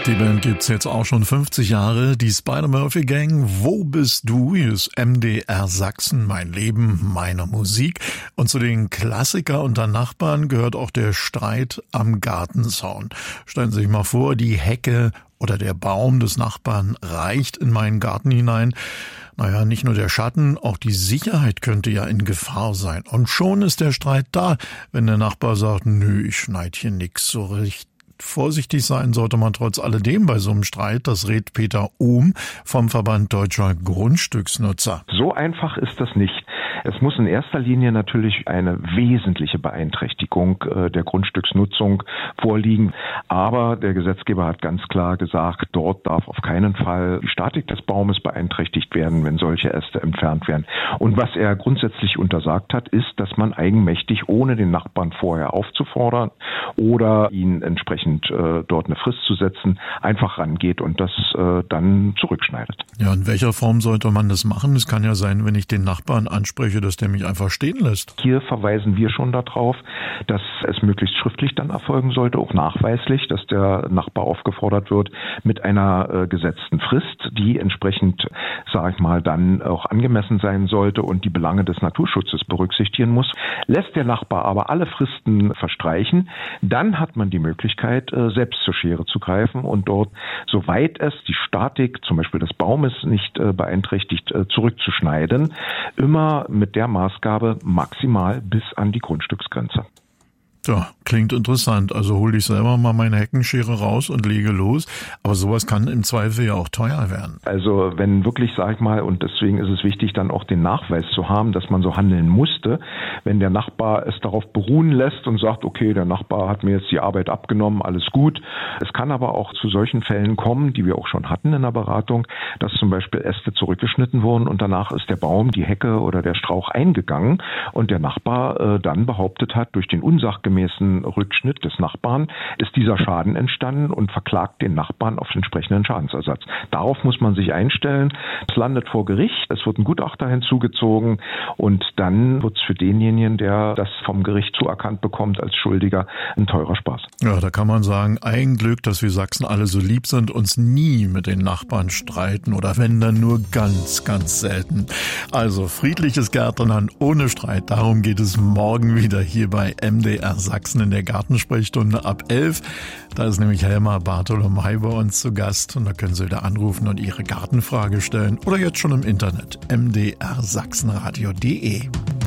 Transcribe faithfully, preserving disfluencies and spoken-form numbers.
Die Band gibt's jetzt auch schon fünfzig Jahre, die Spider-Murphy Gang. Wo bist du? Hier ist M D R Sachsen, mein Leben, meine Musik. Und zu den Klassiker unter Nachbarn gehört auch der Streit am Gartenzaun. Stellen Sie sich mal vor, die Hecke oder der Baum des Nachbarn reicht in meinen Garten hinein. Naja, nicht nur der Schatten, auch die Sicherheit könnte ja in Gefahr sein. Und schon ist der Streit da, wenn der Nachbar sagt, nö, ich schneid hier nix so richtig. Vorsichtig sein sollte man trotz alledem bei so einem Streit, das rät Peter Ohm vom Verband Deutscher Grundstücksnutzer. So einfach ist das nicht. Es muss in erster Linie natürlich eine wesentliche Beeinträchtigung äh, der Grundstücksnutzung vorliegen. Aber der Gesetzgeber hat ganz klar gesagt, dort darf auf keinen Fall die Statik des Baumes beeinträchtigt werden, wenn solche Äste entfernt werden. Und was er grundsätzlich untersagt hat, ist, dass man eigenmächtig, ohne den Nachbarn vorher aufzufordern oder ihn entsprechend äh, dort eine Frist zu setzen, einfach rangeht und das äh, dann zurückschneidet. Ja, in welcher Form sollte man das machen? Es kann ja sein, wenn ich den Nachbarn anspreche, dass der mich einfach stehen lässt. Hier verweisen wir schon darauf, dass es möglichst schriftlich dann erfolgen sollte, auch nachweislich, dass der Nachbar aufgefordert wird mit einer äh, gesetzten Frist, die entsprechend, sage ich mal, dann auch angemessen sein sollte und die Belange des Naturschutzes berücksichtigen muss. Lässt der Nachbar aber alle Fristen verstreichen, dann hat man die Möglichkeit, äh, selbst zur Schere zu greifen und dort, soweit es die Statik zum Beispiel des Baumes nicht äh, beeinträchtigt, äh, zurückzuschneiden, immer mit der Maßgabe maximal bis an die Grundstücksgrenze. Ja, klingt interessant. Also hol ich selber mal meine Heckenschere raus und lege los. Aber sowas kann im Zweifel ja auch teuer werden. Also wenn wirklich, sag ich mal, und deswegen ist es wichtig, dann auch den Nachweis zu haben, dass man so handeln musste. Wenn der Nachbar es darauf beruhen lässt und sagt, okay, der Nachbar hat mir jetzt die Arbeit abgenommen, alles gut. Es kann aber auch zu solchen Fällen kommen, die wir auch schon hatten in der Beratung, dass zum Beispiel Äste zurückgeschnitten wurden und danach ist der Baum, die Hecke oder der Strauch eingegangen und der Nachbar äh, dann behauptet hat, durch den unsachgemäßen Rückschnitt des Nachbarn ist dieser Schaden entstanden und verklagt den Nachbarn auf entsprechenden Schadensersatz. Darauf muss man sich einstellen. Es landet vor Gericht, es wird ein Gutachter hinzugezogen und dann wird es für denjenigen, der das vom Gericht zuerkannt bekommt als Schuldiger, ein teurer Spaß. Ja, da kann man sagen, ein Glück, dass wir Sachsen alle so lieb sind, uns nie mit den Nachbarn streiten oder wenn dann nur ganz, ganz selten. Also friedliches Gärtnern ohne Streit, darum geht es morgen wieder hier bei M D R Sachsen in der Gartensprechstunde ab elf. Da ist nämlich Helma Bartolomei bei uns zu Gast und da können Sie wieder anrufen und Ihre Gartenfrage stellen oder jetzt schon im Internet m d r sachsenradio punkt d e.